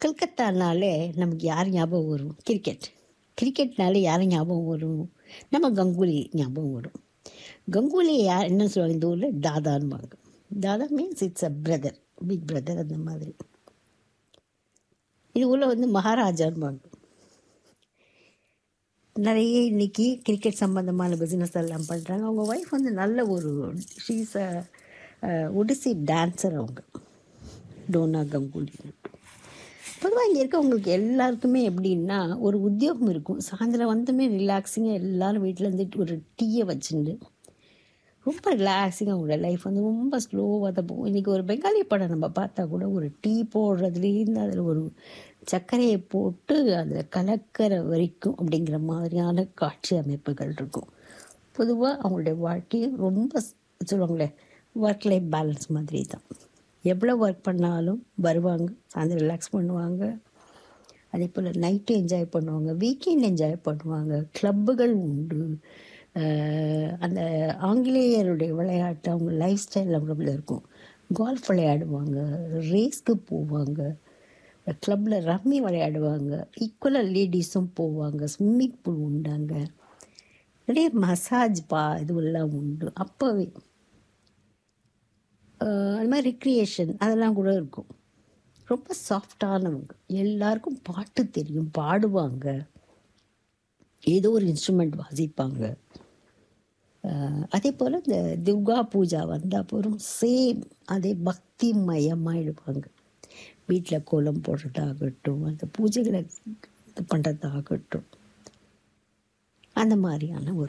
கல்கத்தானாலே நமக்கு யார் ஞாபகம் வரும்? கிரிக்கெட். கிரிக்கெட்னாலே யார் ஞாபகம் வரும்? நம்ம கங்குலி ஞாபகம் வரும். கங்குலி யார் என்ன சொல்லுவாங்க இந்த ஊரில்? தாதான்பாங்க. தாதா means it's a brother, big brother அந்த மாதிரி. இது ஊரில் வந்து மகாராஜான்பாங்க. நிறைய இன்னைக்கு கிரிக்கெட் சம்பந்தமான பிஸ்னஸ் எல்லாம் பண்ணுறாங்க. அவங்க ஒய்ஃப் வந்து நல்ல ஒரு ஷீஸ் ஒடிசி டான்ஸர். அவங்க டோனா கங்குலி. பொதுவாக இங்கே இருக்கவங்களுக்கு எல்லாருக்குமே எப்படின்னா ஒரு உத்தியோகம் இருக்கும். சாயந்தரம் வந்துமே ரிலாக்ஸிங்காக எல்லோரும் வீட்டில் இருந்துட்டு ஒரு டீயை வச்சுட்டு ரொம்ப ரிலாக்ஸிங்காக அவங்களோட லைஃப் வந்து ரொம்ப ஸ்லோவாக தான் போகும். இன்றைக்கி ஒரு பெங்காலி படம் நம்ம பார்த்தா கூட ஒரு டீ போடுறதுலேருந்து அதில் ஒரு சர்க்கரையை போட்டு அதில் கலக்கிற வரைக்கும் அப்படிங்கிற மாதிரியான காட்சி அமைப்புகள் இருக்கும். பொதுவாக அவங்களுடைய வாழ்க்கையும் ரொம்ப சொல்லுவாங்களே ஒர்க் லைஃப் பேலன்ஸ் மாதிரி தான். எவ்வளோ ஒர்க் பண்ணாலும் வருவாங்க, சாயந்தரம் ரிலாக்ஸ் பண்ணுவாங்க. அதே போல் நைட்டு என்ஜாய் பண்ணுவாங்க, வீக்கெண்ட் என்ஜாய் பண்ணுவாங்க. கிளப்புகள் உண்டு. அந்த ஆங்கிலேயருடைய விளையாட்டு அவங்க லைஃப் ஸ்டைல் அவங்கள இருக்கும். கால்ஃப் விளையாடுவாங்க, ரேஸ்க்கு போவாங்க, கிளப்பில் ரம்மி விளையாடுவாங்க. ஈக்குவலாக லேடிஸும் போவாங்க. ஸ்விம்மிங் பூல் உண்டாங்க, நிறைய மசாஜ் இதுவெல்லாம் உண்டு. அப்போவே அது மாதிரி ரிக்ரியேஷன் அதெல்லாம் கூட இருக்கும். ரொம்ப சாஃப்டானவங்க. எல்லாருக்கும் பாட்டு தெரியும், பாடுவாங்க, ஏதோ ஒரு இன்ஸ்ட்ருமெண்ட் வாசிப்பாங்க. அதே போல் இந்த துர்கா பூஜா வந்தால் அப்புறம் சேம் அதே பக்தி மயமாயிடுவாங்க. வீட்டில் கோலம் போடுறதாகட்டும், அந்த பூஜைகளை இது பண்ணுறதாகட்டும், அந்த மாதிரியான ஒரு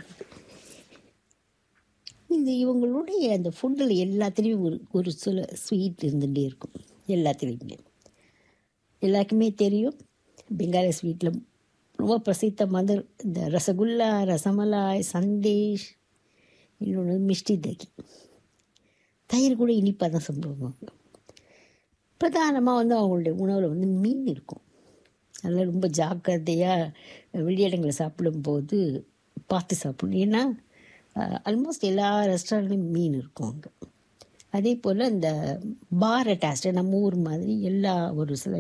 இந்த இவங்களுடைய அந்த ஃபுட்டில் எல்லாத்துலேயும் ஒரு சில ஸ்வீட் இருந்துகிட்டே இருக்கும். எல்லாத்துலேயுமே எல்லாருக்குமே தெரியும் பெங்காலி ஸ்வீட்டில் ரொம்ப பிரசித்தமான இந்த ரசகுல்லா, ரசமலாய், சந்தேஷ், இன்னொன்று மிஷ்டி தகி. தயிர் கூட இனிப்பாக தான் சாப்பிடுவாங்க. பிரதானமாக வந்து அவங்களுடைய உணவில் வந்து மீன் இருக்கும். அதெல்லாம் ரொம்ப ஜாக்கிரதையாக வெளியிடங்களை சாப்பிடும்போது பார்த்து சாப்பிடணும். ஏன்னா ஆல்மோஸ்ட் எல்லா ரெஸ்டாரண்ட்லேயும் மீன் இருக்கும் அங்கே. அதே போல் இந்த பார் அட்டாச்டு நம்ம ஊர் மாதிரி எல்லா ஒரு சில